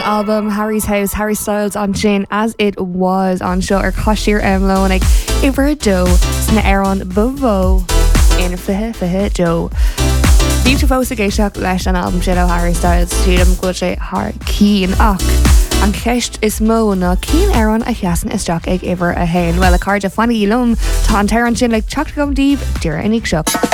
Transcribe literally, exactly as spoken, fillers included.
Album Harry's House, Harry Styles an sin as it was an seo ar cosisiir amló ag iwwer Joe sna Aaron Bovo in fihe fihe Joe. Beautiful sa géisioach leis an album sin ó Harry Styles tíadam go sé haar cín ach an ceist is mó na cín Aaron a cheasan isteach ag iwwer a hain. Well a card a fannaí lum tá an tear an sin le teach gom díobh dúra inig seo.